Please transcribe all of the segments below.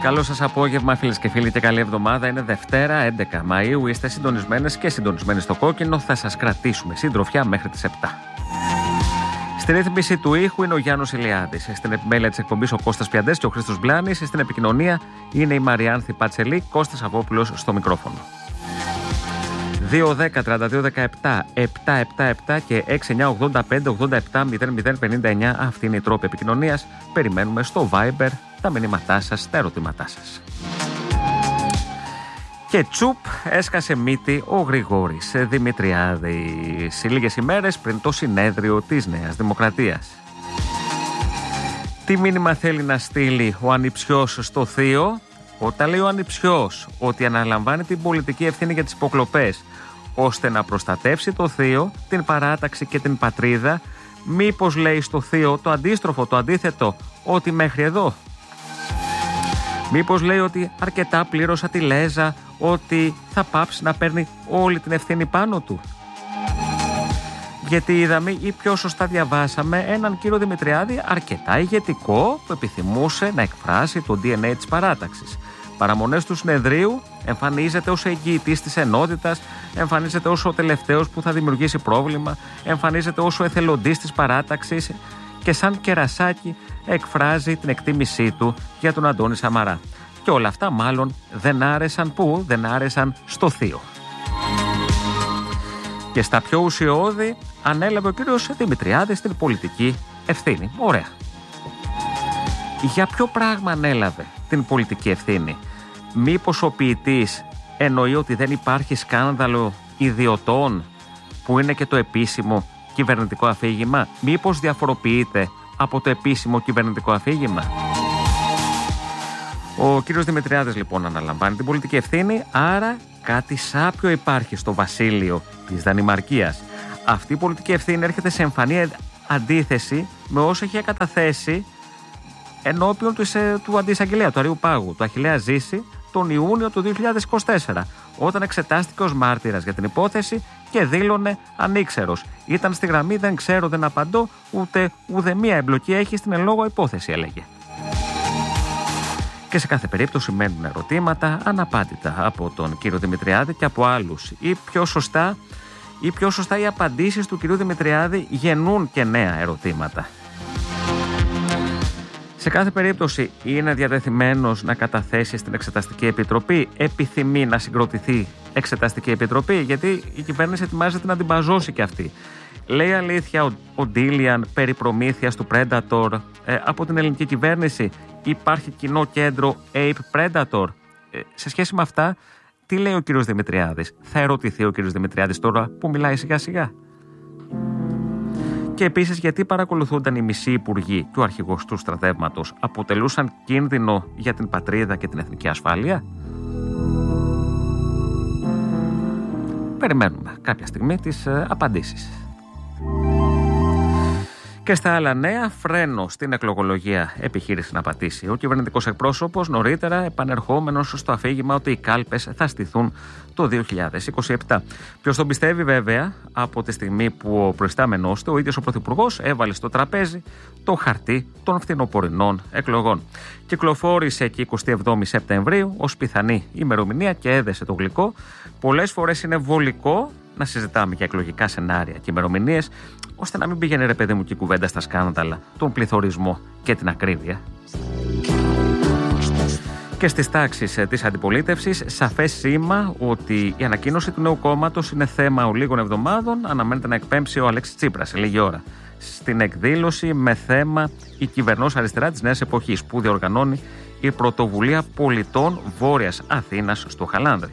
Καλό σας απόγευμα, φίλες και φίλοι, και καλή εβδομάδα. Είναι Δευτέρα, 11 Μαΐου. Είστε συντονισμένες και συντονισμένοι στο κόκκινο. Θα σας κρατήσουμε συντροφιά μέχρι τις 7. Στη ρύθμιση του ήχου είναι ο Γιάννος Ηλιάδης. Στην επιμέλεια της εκπομπής ο Κώστας Πιαντές και ο Χρήστος Μπλάνης. Στην επικοινωνία είναι η Μαριάνθη Πατσελή, Κώστας Αβόπουλος στο μικρόφωνο. 2-10-32-17 777 και 6-9-85-87-00-59. Αυτή είναι η τρόπη επικοινωνίας. Περιμένουμε στο Viber τα μηνύματά σας, τα ερωτήματά σας. Και τσουπ, έσκασε μύτη ο Γρηγόρης Δημητριάδης λίγες ημέρες πριν το συνέδριο της Νέας Δημοκρατίας. Τι μήνυμα θέλει να στείλει ο ανιψιός στο θείο? Όταν λέει ο ανιψιός ότι αναλαμβάνει την πολιτική ευθύνη για τις υποκλοπές ώστε να προστατεύσει το θείο, την παράταξη και την πατρίδα, μήπως λέει στο θείο το αντίστροφο, το αντίθετο, ότι μέχρι εδώ? Μήπως λέει ότι αρκετά πλήρωσα τη Λέζα, ότι θα πάψει να παίρνει όλη την ευθύνη πάνω του? Γιατί είδαμε, ή πιο σωστά διαβάσαμε, έναν κύριο Δημητριάδη αρκετά ηγετικό που επιθυμούσε να εκφράσει το DNA της παράταξης. Παραμονές του συνεδρίου εμφανίζεται ως εγγυητής της ενότητας, εμφανίζεται ως ο τελευταίος που θα δημιουργήσει πρόβλημα, εμφανίζεται ως ο εθελοντής της παράταξης και σαν κερασάκι εκφράζει την εκτίμησή του για τον Αντώνη Σαμαρά. Και όλα αυτά μάλλον δεν άρεσαν πού? Δεν άρεσαν στο θείο. Και στα πιο ουσιώδη ανέλαβε ο κύριος Δημητριάδης την πολιτική ευθύνη. Ωραία. Για ποιο πράγμα ανέλαβε την πολιτική ευθύνη? Μήπως ο ποιητής εννοεί ότι δεν υπάρχει σκάνδαλο ιδιωτών που είναι και το επίσημο κυβερνητικό αφήγημα? Μήπως διαφοροποιείται από το επίσημο κυβερνητικό αφήγημα? Ο κύριος Δημητριάδης λοιπόν αναλαμβάνει την πολιτική ευθύνη, άρα κάτι σάπιο υπάρχει στο βασίλειο της Δανημαρκίας. Αυτή η πολιτική ευθύνη έρχεται σε εμφανή αντίθεση με όσο είχε καταθέσει ενώπιον του αντισαγγελέα, του Αρείου Πάγου, του Αχιλλέα Ζήση, τον Ιούνιο του 2024, όταν εξετάστηκε ως μάρτυρας για την υπόθεση και δήλωνε ανήξερος. Ήταν στη γραμμή «Δεν ξέρω, δεν απαντώ, ούτε μία εμπλοκή έχει στην εν λόγω υπόθεση», έλεγε. Και σε κάθε περίπτωση μένουν ερωτήματα αναπάντητα από τον κύριο Δημητριάδη και από άλλους. Ή πιο σωστά οι απαντήσεις του κυρίου Δημητριάδη γεννούν και νέα ερωτήματα. Σε κάθε περίπτωση είναι διατεθειμένος να καταθέσει στην Εξεταστική Επιτροπή? Επιθυμεί να συγκροτηθεί Εξεταστική Επιτροπή? Γιατί η κυβέρνηση ετοιμάζεται να την μπαζώσει και αυτή. Λέει αλήθεια ο Ντίλιαν περί προμήθειας του Predator από την ελληνική κυβέρνηση? Υπάρχει κοινό κέντρο Ape Predator? Σε σχέση με αυτά, τι λέει ο κύριος Δημητριάδης? Θα ερωτηθεί ο κύριος Δημητριάδης τώρα που μιλάει σιγά σιγά? Και επίσης, γιατί παρακολουθούνταν οι μισοί υπουργοί και ο αρχηγός του στρατεύματος? Αποτελούσαν κίνδυνο για την πατρίδα και την εθνική ασφάλεια? Περιμένουμε κάποια στιγμή τις απαντήσεις. Και στα άλλα νέα, φρένο στην εκλογολογία επιχείρησε να πατήσει ο κυβερνητικός εκπρόσωπος, νωρίτερα επανερχόμενος στο αφήγημα ότι οι κάλπες θα στηθούν το 2027. Ποιος τον πιστεύει βέβαια, από τη στιγμή που ο προϊστάμενός του, ο ίδιος ο Πρωθυπουργός, έβαλε στο τραπέζι το χαρτί των φθινοπορεινών εκλογών. Κυκλοφόρησε και 27 Σεπτεμβρίου ως πιθανή ημερομηνία και έδεσε το γλυκό. Πολλές φορές είναι βολικό να συζητάμε για εκλογικά σενάρια και ημερομηνίες, ώστε να μην πήγαινε, ρε παιδί μου, και η κουβέντα στα σκάνδαλα, τον πληθωρισμό και την ακρίβεια. Και στις τάξεις της αντιπολίτευσης, σαφές σήμα ότι η ανακοίνωση του νέου κόμματος είναι θέμα ολίγων εβδομάδων. Αναμένεται να εκπέμψει ο Αλέξης Τσίπρας σε λίγη ώρα στην εκδήλωση με θέμα η κυβερνός αριστερά της νέας εποχής, που διοργανώνει η Πρωτοβουλία Πολιτών Βόρειας Αθήνας στο Χαλάνδρι.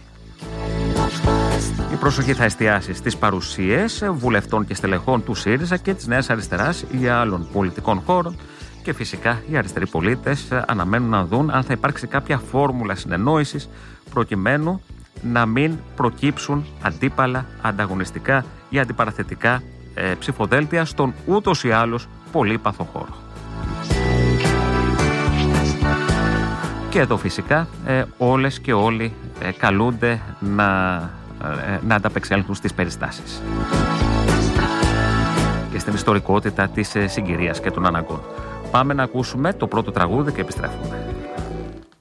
Η προσοχή θα εστιάσει στις παρουσίες βουλευτών και στελεχών του ΣΥΡΙΖΑ και της Νέας Αριστεράς ή άλλων πολιτικών χώρων, και φυσικά οι αριστεροί πολίτες αναμένουν να δουν αν θα υπάρξει κάποια φόρμουλα συνεννόησης προκειμένου να μην προκύψουν αντίπαλα, ανταγωνιστικά ή αντιπαραθετικά ψηφοδέλτια στον ούτως ή άλλως πολύπαθο χώρο. Και εδώ φυσικά όλες και όλοι καλούνται να ανταπεξέλθουν στις περιστάσεις και στην ιστορικότητα της συγκυρίας και των αναγκών. Πάμε να ακούσουμε το πρώτο τραγούδι και επιστρέφουμε.